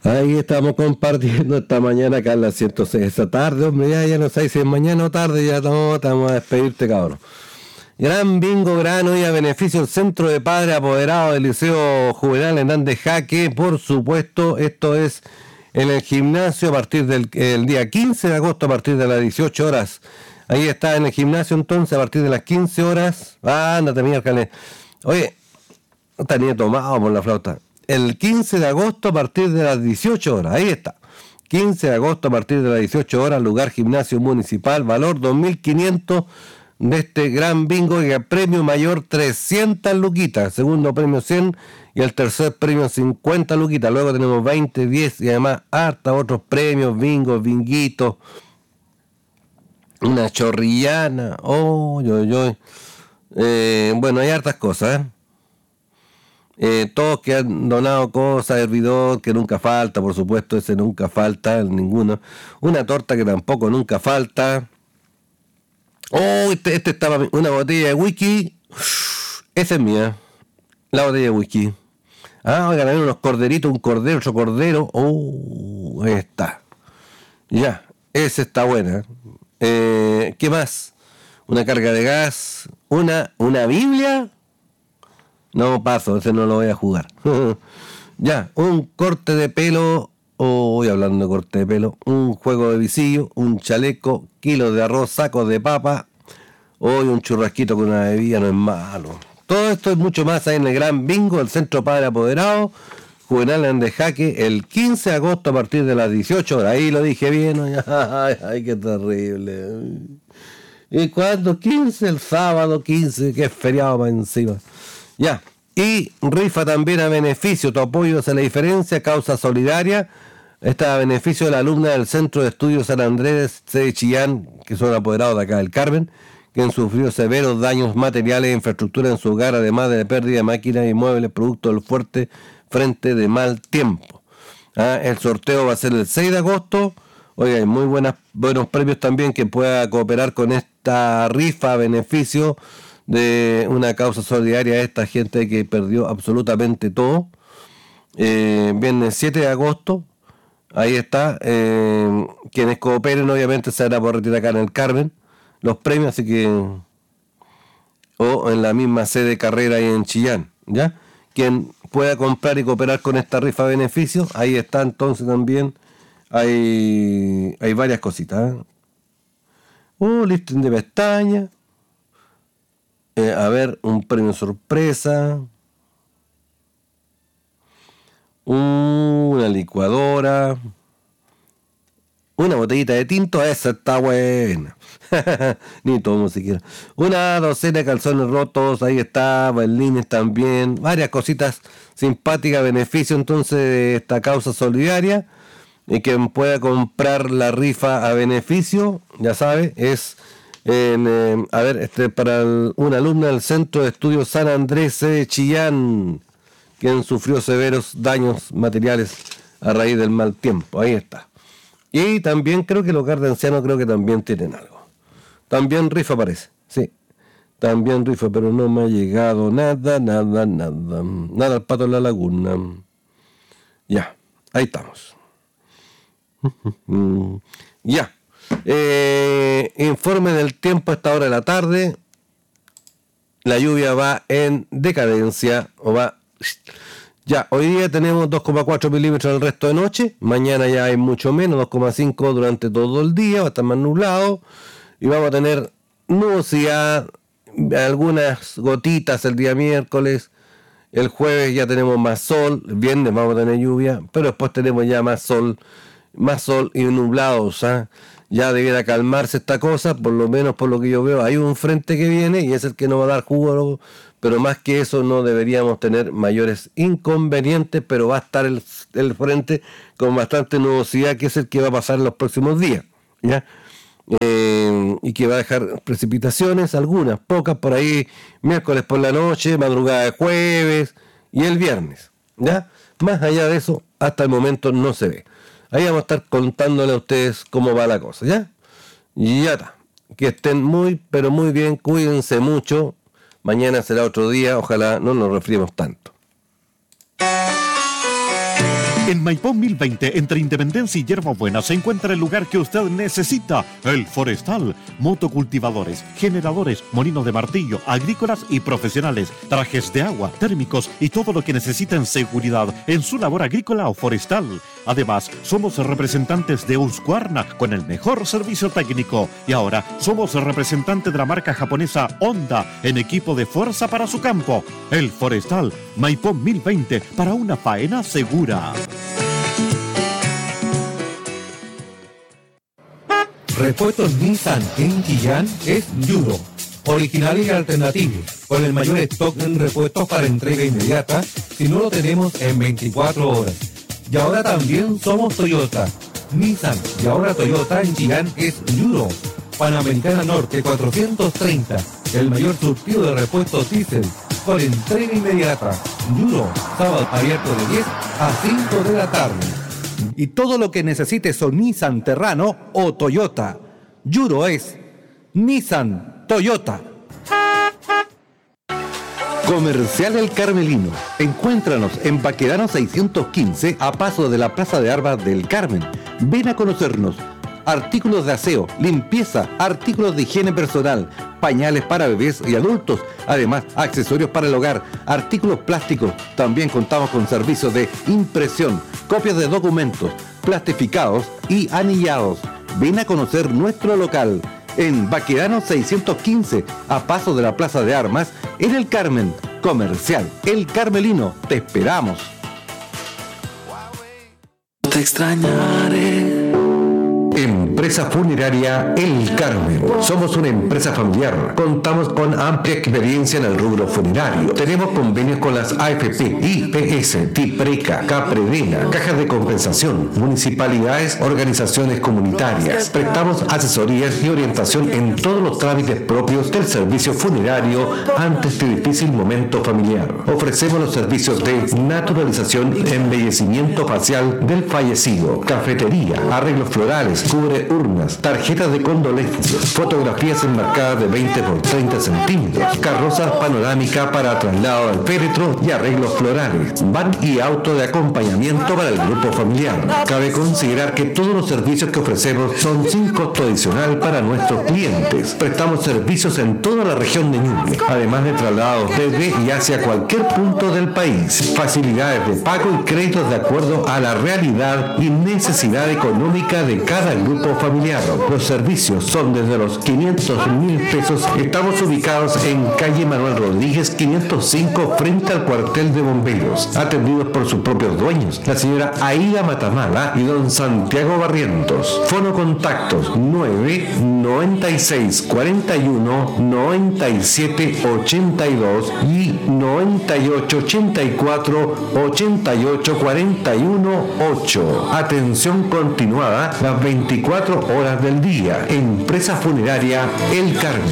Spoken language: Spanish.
Ahí estamos compartiendo esta mañana acá en la 106. Esta tarde, hombre, ya no sé si es mañana o tarde, ya no, estamos a despedirte, cabrón. Gran bingo, gran hoy a beneficio del Centro de Padres Apoderados del Liceo Juvenal Hernández Jaque. Por supuesto, esto es en el gimnasio a partir del el día 15 de agosto, a partir de las 18 horas. Ahí está en el gimnasio entonces, a partir de las 15 horas. Ándate, miércoles. Oye, no tenía tomado por la flauta. El 15 de agosto a partir de las 18 horas. Ahí está. 15 de agosto a partir de las 18 horas, lugar gimnasio municipal, valor 2.500 de este gran bingo y el premio mayor 300 luquitas, segundo premio 100 y el tercer premio 50 luquitas. Luego tenemos 20, 10 y además harta otros premios, bingos, binguitos, una chorrillana, bueno, hay hartas cosas, todos que han donado cosas, hervidor que nunca falta, por supuesto, ese nunca falta, ninguno. Una torta que tampoco nunca falta. Este estaba, una botella de whisky. Esa es mía, la botella de whisky. Oigan, hay unos corderitos, un cordero, otro cordero. Ahí está. Ya, esa está buena. ¿Qué más? Una carga de gas. Una Biblia. No paso, ese no lo voy a jugar. Ya, un corte de pelo. Hoy hablando de corte de pelo. Un juego de visillo, un chaleco, kilos de arroz, sacos de papa. Hoy un churrasquito con una bebida no es malo. Todo esto es mucho más ahí en el Gran Bingo, el Centro Padre Apoderado, Juvenal Hernández Jaque, el 15 de agosto a partir de las 18 horas. Ahí lo dije bien. Ay, qué terrible. ¿Y cuándo? 15, el sábado 15, que es feriado para encima. Ya. Y rifa también a beneficio, tu apoyo hace la diferencia, causa solidaria. Está a beneficio de la alumna del Centro de Estudios San Andrés de Chillán, que son apoderados de acá del Carmen, quien sufrió severos daños materiales e infraestructura en su hogar, además de pérdida de máquinas y muebles, producto del fuerte frente de mal tiempo. El sorteo va a ser el 6 de agosto. Oiga, hay muy buenos premios también que pueda cooperar con esta rifa a beneficio de una causa solidaria a esta gente que perdió absolutamente todo. Viernes 7 de agosto, ahí está. Quienes cooperen obviamente se van a poder retirar acá en el Carmen los premios, así que o en la misma sede Carrera ahí en Chillán, ¿ya? Quien pueda comprar y cooperar con esta rifa a beneficio, ahí está entonces también. Hay varias cositas, listing de pestañas. A ver, un premio sorpresa, una licuadora, una botellita de tinto, esa está buena. Ni tomo siquiera. Una docena de calzones rotos, ahí está, bailines también, varias cositas simpáticas, beneficio entonces de esta causa solidaria. Y quien pueda comprar la rifa a beneficio, ya sabe, es para una alumna del Centro de Estudios San Andrés de Chillán, quien sufrió severos daños materiales a raíz del mal tiempo. Ahí está. Y también creo que el hogar de ancianos creo que también tienen algo. También rifa parece, sí. También rifa, pero no me ha llegado nada. Nada al pato en la laguna. Ya, ahí estamos. Ya. Informe del tiempo a esta hora de la tarde. La lluvia va en decadencia ya, hoy día tenemos 2,4 milímetros el resto de noche. Mañana ya hay mucho menos, 2,5 durante todo el día. Va a estar más nublado y vamos a tener nubosidad, algunas gotitas el día miércoles. El jueves ya tenemos más sol. El viernes vamos a tener lluvia, pero después tenemos ya más sol y nublados. Ya debiera calmarse esta cosa, por lo menos por lo que yo veo. Hay un frente que viene y es el que nos va a dar jugo, pero más que eso no deberíamos tener mayores inconvenientes, pero va a estar el frente con bastante nubosidad, que es el que va a pasar en los próximos días, ¿ya? Y que va a dejar precipitaciones, algunas, pocas por ahí, miércoles por la noche, madrugada de jueves y el viernes, ¿ya? Más allá de eso, hasta el momento no se ve. Ahí vamos a estar contándole a ustedes cómo va la cosa, ¿ya? Y ya está. Que estén muy, pero muy bien, cuídense mucho. Mañana será otro día, ojalá no nos resfriemos tanto. En Maipón 1020, entre Independencia y Yerba Buena, se encuentra el lugar que usted necesita, el Forestal. Motocultivadores, generadores, molinos de martillo, agrícolas y profesionales, trajes de agua, térmicos y todo lo que necesita en seguridad en su labor agrícola o forestal. Además, somos representantes de Husqvarna con el mejor servicio técnico. Y ahora somos representantes de la marca japonesa Honda en equipo de fuerza para su campo. El Forestal, Maipón 1020, para una faena segura. Repuestos Nissan en Chillán es Yuro, original y alternativo, con el mayor stock en repuestos para entrega inmediata, si no lo tenemos en 24 horas. Y ahora también somos Toyota. Nissan y ahora Toyota en Chillán es Yuro, Panamericana Norte 430, el mayor surtido de repuestos diésel, con entrega inmediata. Yuro, sábado abierto de 10 a 5 de la tarde. Y todo lo que necesites son Nissan Terrano o Toyota. Yuro es Nissan Toyota. Comercial El Carmelino. Encuéntranos en Baquedano 615 a paso de la Plaza de Armas del Carmen. Ven a conocernos. Artículos de aseo, limpieza, artículos de higiene personal, pañales para bebés y adultos, además accesorios para el hogar, artículos plásticos. También contamos con servicios de impresión, copias de documentos, plastificados y anillados. Ven a conocer nuestro local en Baquedano 615 a paso de la Plaza de Armas en El Carmen. Comercial El Carmelino, te esperamos. Te extrañaré. Empresa Funeraria El Carmen. Somos una empresa familiar. Contamos con amplia experiencia en el rubro funerario. Tenemos convenios con las AFP, IPS, TIPRECA, CAPREDENA, cajas de compensación, municipalidades, organizaciones comunitarias. Prestamos asesorías y orientación en todos los trámites propios del servicio funerario ante este difícil momento familiar. Ofrecemos los servicios de naturalización y embellecimiento facial del fallecido, cafetería, arreglos florales, cubre urnas, tarjetas de condolencias, fotografías enmarcadas de 20 por 30 centímetros, carrozas panorámica para traslado al féretro y arreglos florales, van y auto de acompañamiento para el grupo familiar. Cabe considerar que todos los servicios que ofrecemos son sin costo adicional para nuestros clientes. Prestamos servicios en toda la región de Ñuble, además de traslados desde y hacia cualquier punto del país. Facilidades de pago y créditos de acuerdo a la realidad y necesidad económica de cada grupo familiar. Los servicios son desde los 500.000 pesos. Estamos ubicados en calle Manuel Rodríguez 505 frente al cuartel de bomberos, atendidos por sus propios dueños, la señora Aida Matamala y don Santiago Barrientos. Fono contactos 996 41 97 82 y 98 84 88 41 8. Atención continuada las 24 horas del día. Empresa Funeraria El Carmen.